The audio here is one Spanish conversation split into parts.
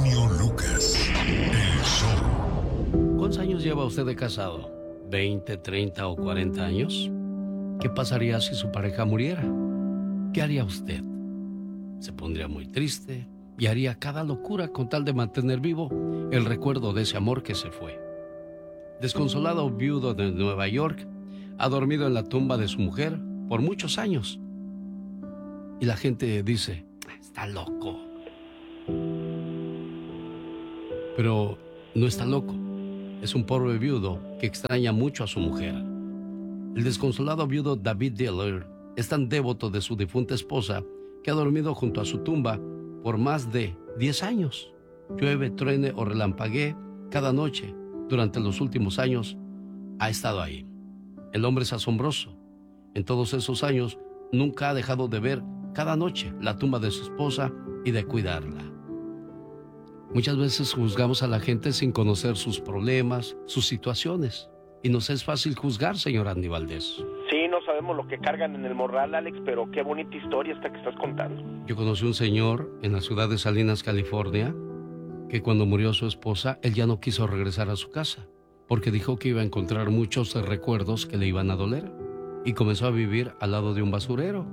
genio Lucas, el show. ¿Cuántos años lleva usted de casado? ¿20, 30 o 40 años? ¿Qué pasaría si su pareja muriera? ¿Qué haría usted? ¿Se pondría muy triste y haría cada locura con tal de mantener vivo el recuerdo de ese amor que se fue? Desconsolado viudo de Nueva York, ha dormido en la tumba de su mujer por muchos años. Y la gente dice, está loco. Pero no está loco. Es un pobre viudo que extraña mucho a su mujer. El desconsolado viudo David Diller es tan devoto de su difunta esposa que ha dormido junto a su tumba por más de 10 años. Llueve, truene o relampaguee cada noche. Durante los últimos años ha estado ahí. El hombre es asombroso. En todos esos años nunca ha dejado de ver cada noche la tumba de su esposa y de cuidarla. Muchas veces juzgamos a la gente sin conocer sus problemas, sus situaciones. Y nos es fácil juzgar, señor Andy Valdés. Sí, no sabemos lo que cargan en el morral, Alex, pero qué bonita historia esta que estás contando. Yo conocí un señor en la ciudad de Salinas, California, que cuando murió su esposa, él ya no quiso regresar a su casa, porque dijo que iba a encontrar muchos recuerdos que le iban a doler. Y comenzó a vivir al lado de un basurero.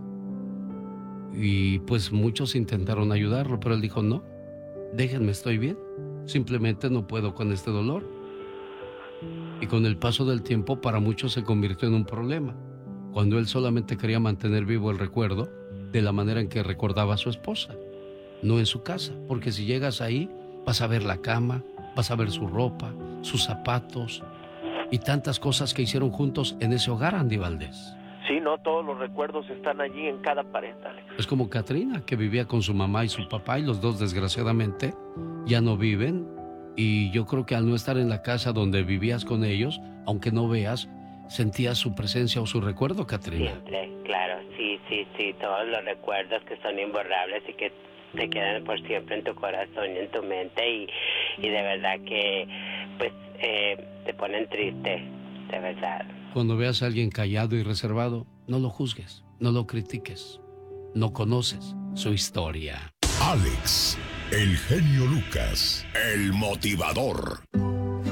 Y pues muchos intentaron ayudarlo, pero él dijo, no, déjenme, estoy bien. Simplemente no puedo con este dolor. Y con el paso del tiempo, para muchos se convirtió en un problema, cuando él solamente quería mantener vivo el recuerdo de la manera en que recordaba a su esposa, no en su casa, porque si llegas ahí, vas a ver la cama, vas a ver su ropa, sus zapatos y tantas cosas que hicieron juntos en ese hogar, Andy Valdés. Sí, no, todos los recuerdos están allí en cada pared, Alex. Es como Katrina, que vivía con su mamá y su papá, y los dos, desgraciadamente, ya no viven. Y yo creo que al no estar en la casa donde vivías con ellos, aunque no veas, sentías su presencia o su recuerdo, Katrina. Siempre, claro, sí, todos los recuerdos que son imborrables y que te quedan por siempre en tu corazón y en tu mente, y de verdad que pues te ponen triste, de verdad. Cuando veas a alguien callado y reservado, no lo juzgues, no lo critiques, no conoces su historia. Alex, el genio Lucas, el motivador.